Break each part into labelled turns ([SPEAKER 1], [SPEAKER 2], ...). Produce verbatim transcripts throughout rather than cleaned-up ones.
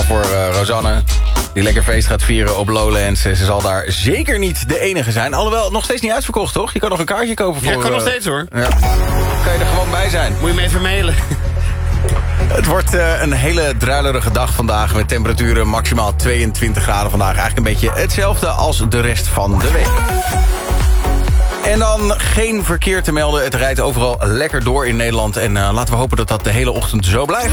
[SPEAKER 1] voor uh, Rosanne, die lekker feest gaat vieren op Lowlands. Ze zal daar zeker niet de enige zijn. Alhoewel, nog steeds niet uitverkocht, toch? Je kan nog een kaartje kopen voor...
[SPEAKER 2] Ja, kan nog
[SPEAKER 1] uh,
[SPEAKER 2] steeds, hoor.
[SPEAKER 1] Ja. Kan je er gewoon bij zijn.
[SPEAKER 2] Moet je me even mailen.
[SPEAKER 1] Het wordt uh, een hele druilerige dag vandaag... met temperaturen maximaal tweeëntwintig graden vandaag. Eigenlijk een beetje hetzelfde als de rest van de week. En dan geen verkeer te melden. Het rijdt overal lekker door in Nederland. En uh, laten we hopen dat dat de hele ochtend zo blijft.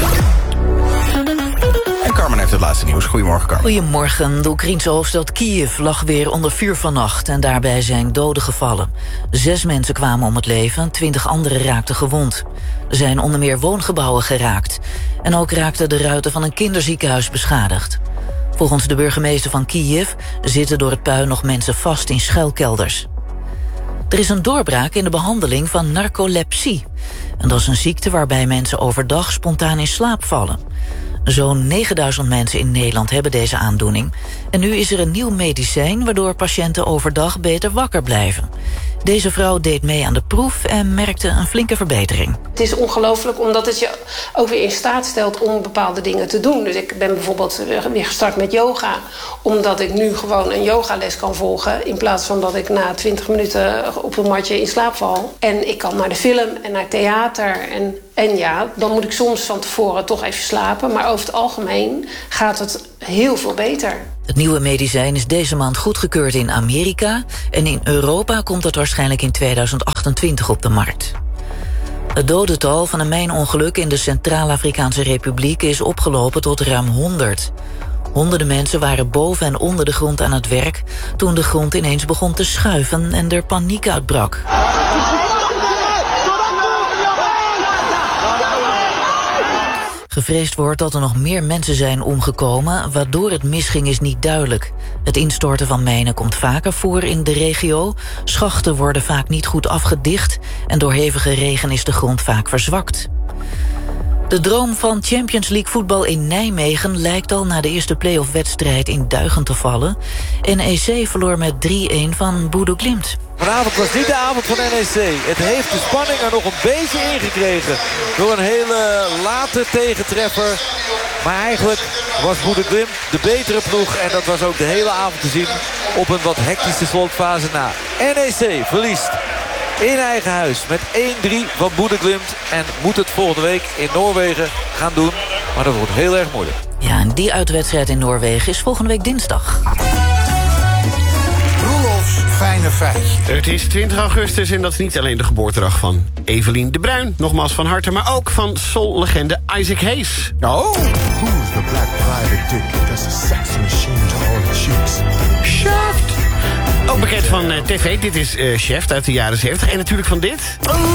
[SPEAKER 1] En Carmen heeft het laatste nieuws. Goedemorgen, Carmen.
[SPEAKER 3] Goedemorgen. De Oekraïense hoofdstad Kiev lag weer onder vuur vannacht. En daarbij zijn doden gevallen. Zes mensen kwamen om het leven, twintig anderen raakten gewond. Er zijn onder meer woongebouwen geraakt. En ook raakten de ruiten van een kinderziekenhuis beschadigd. Volgens de burgemeester van Kiev zitten door het puin nog mensen vast in schuilkelders. Er is een doorbraak in de behandeling van narcolepsie. En dat is een ziekte waarbij mensen overdag spontaan in slaap vallen. Zo'n negenduizend mensen in Nederland hebben deze aandoening. En nu is er een nieuw medicijn waardoor patiënten overdag beter wakker blijven. Deze vrouw deed mee aan de proef en merkte een flinke verbetering.
[SPEAKER 4] Het is ongelooflijk omdat het je ook weer in staat stelt om bepaalde dingen te doen. Dus ik ben bijvoorbeeld weer gestart met yoga. Omdat ik nu gewoon een yogales kan volgen. In plaats van dat ik na twintig minuten op een matje in slaap val. En ik kan naar de film en naar theater. En, en ja, dan moet ik soms van tevoren toch even slapen. Maar over het algemeen gaat het heel veel beter.
[SPEAKER 3] Het nieuwe medicijn is deze maand goedgekeurd in Amerika... en in Europa komt het waarschijnlijk in tweeduizend achtentwintig op de markt. Het dodental van een mijnongeluk in de Centraal-Afrikaanse Republiek... is opgelopen tot ruim honderd. Honderden mensen waren boven en onder de grond aan het werk... toen de grond ineens begon te schuiven en er paniek uitbrak. Gevreesd wordt dat er nog meer mensen zijn omgekomen... waardoor het misging is niet duidelijk. Het instorten van mijnen komt vaker voor in de regio. Schachten worden vaak niet goed afgedicht... en door hevige regen is de grond vaak verzwakt. De droom van Champions League voetbal in Nijmegen... lijkt al na de eerste play-off-wedstrijd in duigen te vallen. N E C verloor met drie-een van Bodo Glimt.
[SPEAKER 5] Vanavond was niet de avond van N E C. Het heeft de spanning er nog een beetje ingekregen. Door een hele late tegentreffer. Maar eigenlijk was Bodo Glimt de betere ploeg. En dat was ook de hele avond te zien op een wat hectische slotfase na. N E C verliest in eigen huis met één drie van Bodo Glimt. En moet het volgende week in Noorwegen gaan doen. Maar dat wordt heel erg moeilijk.
[SPEAKER 3] Ja, en die uitwedstrijd in Noorwegen is volgende week dinsdag.
[SPEAKER 6] Fijne feitje.
[SPEAKER 2] Het is twintig augustus en dat is niet alleen de geboortedag van Evelien de Bruin. Nogmaals van harte, maar ook van soul-legende Isaac Hayes.
[SPEAKER 6] Oh! Who's the black private dick? That's a sex machine to all the chicks.
[SPEAKER 2] Shaft. Ook bekend van uh, tv, dit is uh, Shaft uit de jaren zeventig. En natuurlijk van dit.